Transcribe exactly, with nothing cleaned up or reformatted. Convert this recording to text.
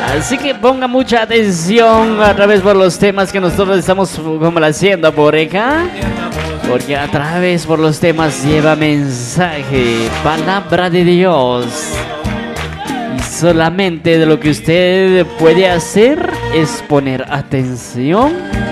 Así que ponga mucha atención a través por los temas que nosotros estamos complaciendo por acá. Porque a través por los temas lleva mensaje, palabra de Dios. Y solamente de lo que usted puede hacer es poner atención